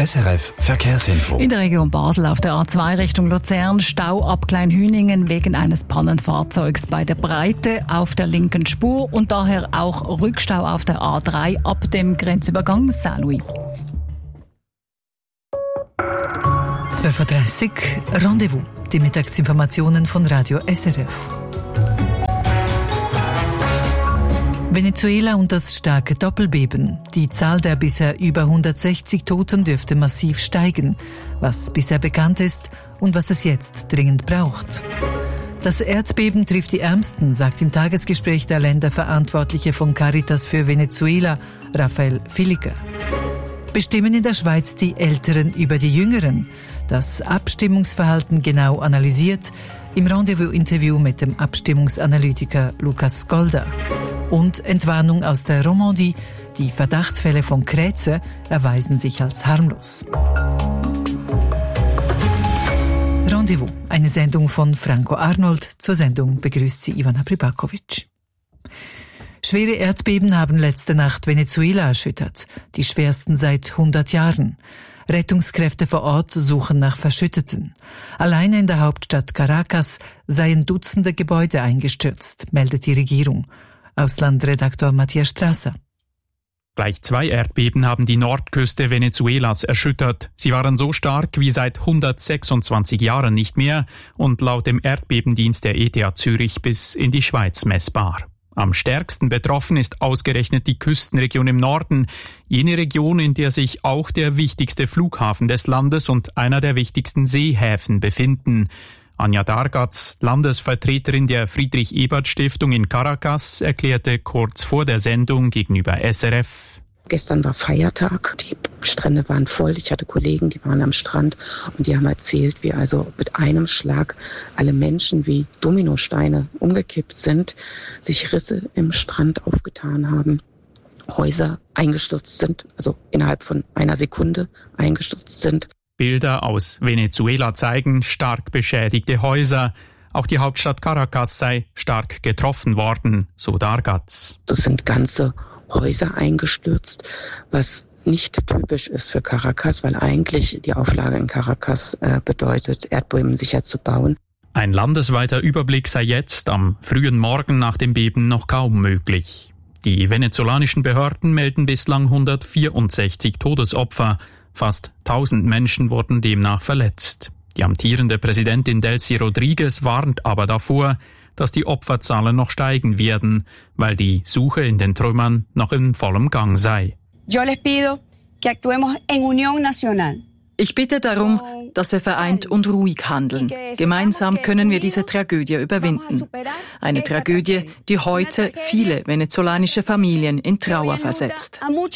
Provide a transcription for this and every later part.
SRF Verkehrsinfo. In der Region Basel auf der A2 Richtung Luzern Stau ab Kleinhüningen wegen eines Pannenfahrzeugs bei der Breite auf der linken Spur und daher auch Rückstau auf der A3 ab dem Grenzübergang Saint-Louis. 12.30 Uhr, Rendezvous, die Mittagsinformationen von Radio SRF. Venezuela und das starke Doppelbeben. Die Zahl der bisher über 160 Toten dürfte massiv steigen, was bisher bekannt ist und was es jetzt dringend braucht. Das Erdbeben trifft die Ärmsten, sagt im Tagesgespräch der Länderverantwortliche von Caritas für Venezuela, Rafael Filiger. Bestimmen in der Schweiz die Älteren über die Jüngeren. Das Abstimmungsverhalten genau analysiert im Rendezvous-Interview mit dem Abstimmungsanalytiker Lukas Golda. Und Entwarnung aus der Romandie. Die Verdachtsfälle von Krätze erweisen sich als harmlos. Rendezvous, eine Sendung von Franco Arnold. Zur Sendung begrüßt sie Ivana Pribakovic. Schwere Erdbeben haben letzte Nacht Venezuela erschüttert, die schwersten seit 100 Jahren. Rettungskräfte vor Ort suchen nach Verschütteten. Alleine in der Hauptstadt Caracas seien Dutzende Gebäude eingestürzt, meldet die Regierung. Auslandredaktor Matthias Strasser. Gleich 2 Erdbeben haben die Nordküste Venezuelas erschüttert. Sie waren so stark wie seit 126 Jahren nicht mehr und laut dem Erdbebendienst der ETH Zürich bis in die Schweiz messbar. Am stärksten betroffen ist ausgerechnet die Küstenregion im Norden, jene Region, in der sich auch der wichtigste Flughafen des Landes und einer der wichtigsten Seehäfen befinden. Anja Dargatz, Landesvertreterin der Friedrich-Ebert-Stiftung in Caracas, erklärte kurz vor der Sendung gegenüber SRF: Gestern war Feiertag, die Strände waren voll, ich hatte Kollegen, die waren am Strand und die haben erzählt, wie also mit einem Schlag alle Menschen wie Dominosteine umgekippt sind, sich Risse im Strand aufgetan haben, Häuser eingestürzt sind, also innerhalb von einer Sekunde eingestürzt sind. Bilder aus Venezuela zeigen stark beschädigte Häuser. Auch die Hauptstadt Caracas sei stark getroffen worden, so Dargatz. Es sind ganze Häuser eingestürzt, was nicht typisch ist für Caracas, weil eigentlich die Auflage in Caracas bedeutet, Erdbeben sicher zu bauen. Ein landesweiter Überblick sei jetzt am frühen Morgen nach dem Beben noch kaum möglich. Die venezolanischen Behörden melden bislang 164 Todesopfer. Fast 1000 Menschen wurden demnach verletzt. Die amtierende Präsidentin Delcy Rodriguez warnt aber davor, dass die Opferzahlen noch steigen werden, weil die Suche in den Trümmern noch in vollem Gang sei. Ich bitte darum, dass wir vereint und ruhig handeln. Gemeinsam können wir diese Tragödie überwinden. Eine Tragödie, die heute viele venezolanische Familien in Trauer versetzt.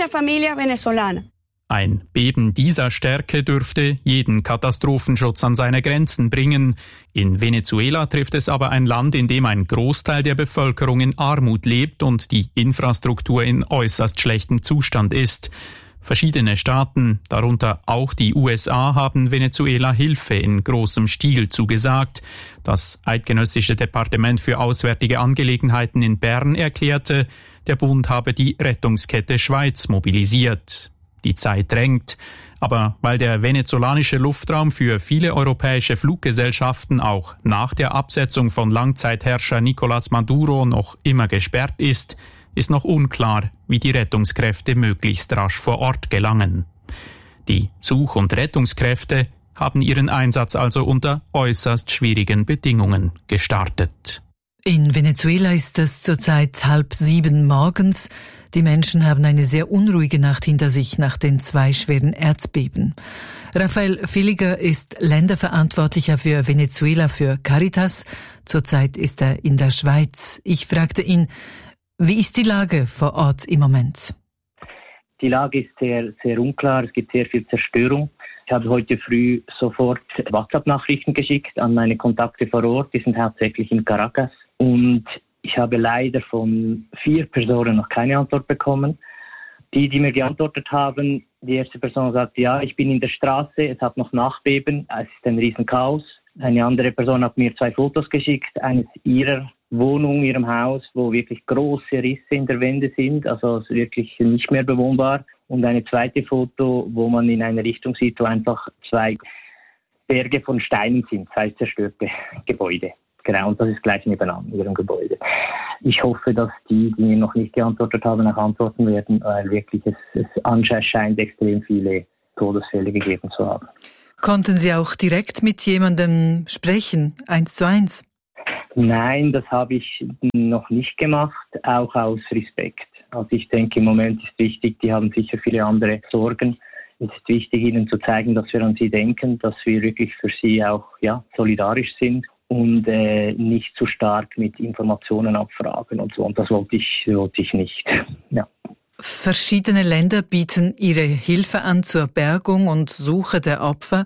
Ein Beben dieser Stärke dürfte jeden Katastrophenschutz an seine Grenzen bringen. In Venezuela trifft es aber ein Land, in dem ein Großteil der Bevölkerung in Armut lebt und die Infrastruktur in äußerst schlechtem Zustand ist. Verschiedene Staaten, darunter auch die USA, haben Venezuela Hilfe in großem Stil zugesagt. Das Eidgenössische Departement für Auswärtige Angelegenheiten in Bern erklärte, der Bund habe die Rettungskette Schweiz mobilisiert. Die Zeit drängt, aber weil der venezolanische Luftraum für viele europäische Fluggesellschaften auch nach der Absetzung von Langzeitherrscher Nicolás Maduro noch immer gesperrt ist, ist noch unklar, wie die Rettungskräfte möglichst rasch vor Ort gelangen. Die Such- und Rettungskräfte haben ihren Einsatz also unter äußerst schwierigen Bedingungen gestartet. In Venezuela ist es zurzeit 6:30 morgens. Die Menschen haben eine sehr unruhige Nacht hinter sich nach den 2 schweren Erdbeben. Rafael Filiger ist Länderverantwortlicher für Venezuela für Caritas. Zurzeit ist er in der Schweiz. Ich fragte ihn, wie ist die Lage vor Ort im Moment? Die Lage ist sehr, sehr unklar. Es gibt sehr viel Zerstörung. Ich habe heute früh sofort WhatsApp-Nachrichten geschickt an meine Kontakte vor Ort. Die sind hauptsächlich in Caracas. Und ich habe leider von 4 Personen noch keine Antwort bekommen. Die mir geantwortet haben, die erste Person sagt, ja, ich bin in der Straße, es hat noch Nachbeben, es ist ein Riesenchaos. Eine andere Person hat mir 2 Fotos geschickt, eines ihrer Wohnung, ihrem Haus, wo wirklich große Risse in der Wände sind, also wirklich nicht mehr bewohnbar. Und eine zweite Foto, wo man in eine Richtung sieht, wo einfach 2 Berge von Steinen sind, 2 zerstörte Gebäude. Genau, und das ist gleich nebenan, ihrem Gebäude. Ich hoffe, dass die mir noch nicht geantwortet haben, auch antworten werden, weil wirklich es anscheinend scheint, extrem viele Todesfälle gegeben zu haben. Konnten Sie auch direkt mit jemandem sprechen, 1:1? Nein, das habe ich noch nicht gemacht, auch aus Respekt. Also ich denke, im Moment ist wichtig, die haben sicher viele andere Sorgen. Es ist wichtig, ihnen zu zeigen, dass wir an sie denken, dass wir wirklich für sie auch solidarisch sind und nicht zu stark mit Informationen abfragen und so. Und das wollte ich nicht. Ja. Verschiedene Länder bieten ihre Hilfe an zur Bergung und Suche der Opfer.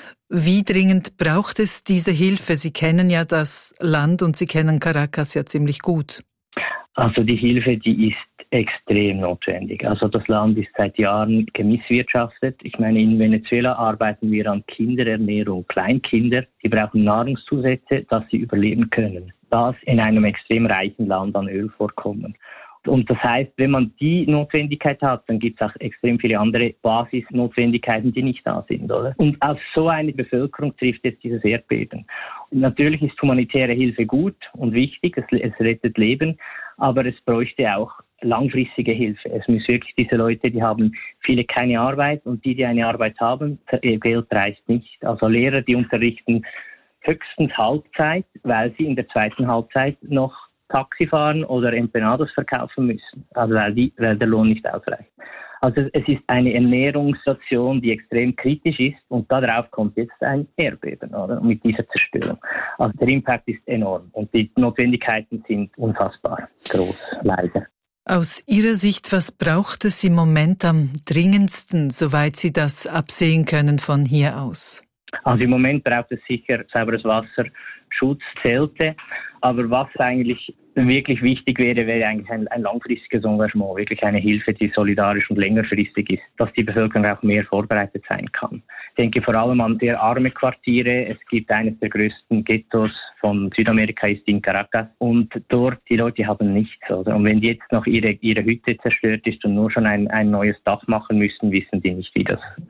Wie dringend braucht es diese Hilfe? Sie kennen ja das Land und Sie kennen Caracas ja ziemlich gut. Also die Hilfe, die ist extrem notwendig. Also das Land ist seit Jahren gemisswirtschaftet. Ich meine, in Venezuela arbeiten wir an Kinderernährung. Kleinkinder, die brauchen Nahrungszusätze, dass sie überleben können. Das in einem extrem reichen Land an Ölvorkommen. Und das heißt, wenn man die Notwendigkeit hat, dann gibt es auch extrem viele andere Basisnotwendigkeiten, die nicht da sind, oder? Und auf so eine Bevölkerung trifft jetzt dieses Erdbeben. Und natürlich ist humanitäre Hilfe gut und wichtig, es rettet Leben, aber es bräuchte auch langfristige Hilfe. Es müssen wirklich diese Leute, die haben viele keine Arbeit und die eine Arbeit haben, ihr Geld reicht nicht. Also Lehrer, die unterrichten höchstens Halbzeit, weil sie in der zweiten Halbzeit noch Taxi fahren oder Empanadas verkaufen müssen, also weil der Lohn nicht ausreicht. Also es ist eine Ernährungssituation, die extrem kritisch ist und darauf kommt jetzt ein Erdbeben, oder? Mit dieser Zerstörung. Also der Impact ist enorm und die Notwendigkeiten sind unfassbar groß, leider. Aus Ihrer Sicht, was braucht es im Moment am dringendsten, soweit Sie das absehen können von hier aus? Also im Moment braucht es sicher sauberes Wasser, Schutz, Zelte. Aber was eigentlich wirklich wichtig wäre eigentlich ein langfristiges Engagement, wirklich eine Hilfe, die solidarisch und längerfristig ist, dass die Bevölkerung auch mehr vorbereitet sein kann. Ich denke vor allem an sehr arme Quartiere. Es gibt eines der größten Ghettos von Südamerika, ist in Caracas. Und dort, die Leute haben nichts, oder? Und wenn jetzt noch ihre Hütte zerstört ist und nur schon ein neues Dach machen müssen, wissen die nicht,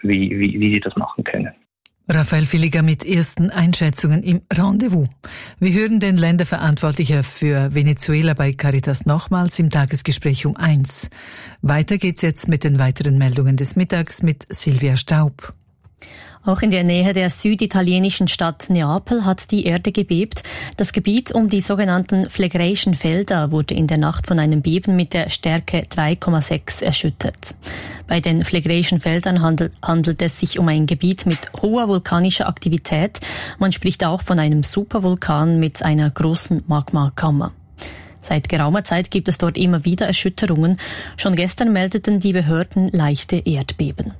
wie sie das machen können. Raphael Villiger mit ersten Einschätzungen im Rendezvous. Wir hören den Länderverantwortlicher für Venezuela bei Caritas nochmals im Tagesgespräch um 1. Weiter geht's jetzt mit den weiteren Meldungen des Mittags mit Silvia Staub. Auch in der Nähe der süditalienischen Stadt Neapel hat die Erde gebebt. Das Gebiet um die sogenannten Phlegraischen Felder wurde in der Nacht von einem Beben mit der Stärke 3,6 erschüttert. Bei den Phlegraischen Feldern handelt es sich um ein Gebiet mit hoher vulkanischer Aktivität. Man spricht auch von einem Supervulkan mit einer großen Magmakammer. Seit geraumer Zeit gibt es dort immer wieder Erschütterungen. Schon gestern meldeten die Behörden leichte Erdbeben.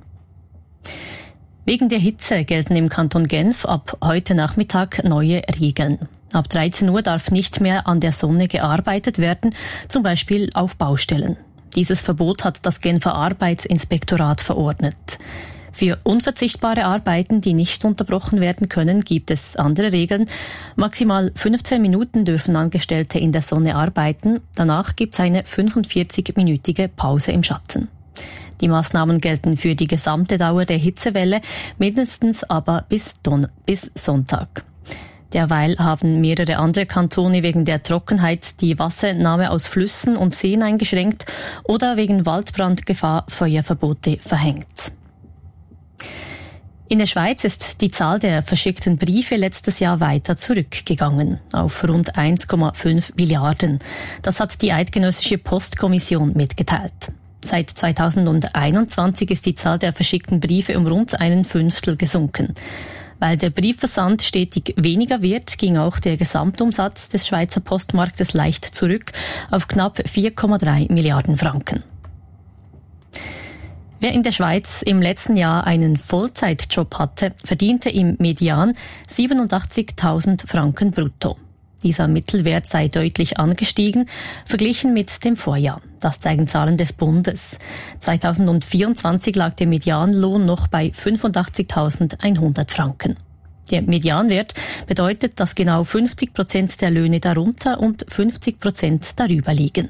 Wegen der Hitze gelten im Kanton Genf ab heute Nachmittag neue Regeln. Ab 13 Uhr darf nicht mehr an der Sonne gearbeitet werden, zum Beispiel auf Baustellen. Dieses Verbot hat das Genfer Arbeitsinspektorat verordnet. Für unverzichtbare Arbeiten, die nicht unterbrochen werden können, gibt es andere Regeln. Maximal 15 Minuten dürfen Angestellte in der Sonne arbeiten. Danach gibt es eine 45-minütige Pause im Schatten. Die Maßnahmen gelten für die gesamte Dauer der Hitzewelle, mindestens aber bis Sonntag. Derweil haben mehrere andere Kantone wegen der Trockenheit die Wasserentnahme aus Flüssen und Seen eingeschränkt oder wegen Waldbrandgefahr Feuerverbote verhängt. In der Schweiz ist die Zahl der verschickten Briefe letztes Jahr weiter zurückgegangen, auf rund 1,5 Milliarden. Das hat die Eidgenössische Postkommission mitgeteilt. Seit 2021 ist die Zahl der verschickten Briefe um rund 1/5 gesunken. Weil der Briefversand stetig weniger wird, ging auch der Gesamtumsatz des Schweizer Postmarktes leicht zurück auf knapp 4,3 Milliarden Franken. Wer in der Schweiz im letzten Jahr einen Vollzeitjob hatte, verdiente im Median 87.000 Franken brutto. Dieser Mittelwert sei deutlich angestiegen, verglichen mit dem Vorjahr. Das zeigen Zahlen des Bundes. 2024 lag der Medianlohn noch bei 85.100 Franken. Der Medianwert bedeutet, dass genau 50% der Löhne darunter und 50% darüber liegen.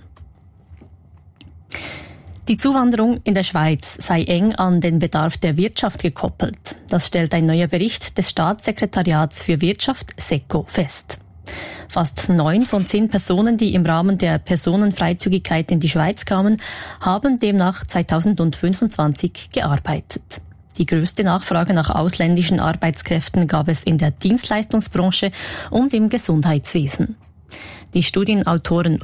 Die Zuwanderung in der Schweiz sei eng an den Bedarf der Wirtschaft gekoppelt. Das stellt ein neuer Bericht des Staatssekretariats für Wirtschaft SECO fest. Fast 9 von 10 Personen, die im Rahmen der Personenfreizügigkeit in die Schweiz kamen, haben demnach 2025 gearbeitet. Die größte Nachfrage nach ausländischen Arbeitskräften gab es in der Dienstleistungsbranche und im Gesundheitswesen. Die Studienautoren